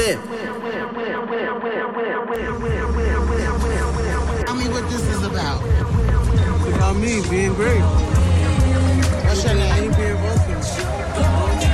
Tell me what this is about. It's about me being great.